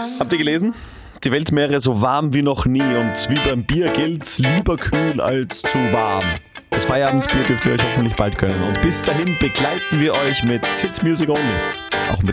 Habt ihr gelesen? Die Weltmeere so warm wie noch nie und wie beim Bier gilt, lieber kühl als zu warm. Das Feierabendbier dürft ihr euch hoffentlich bald gönnen. Und bis dahin begleiten wir euch mit Hit Music Only. Auch mit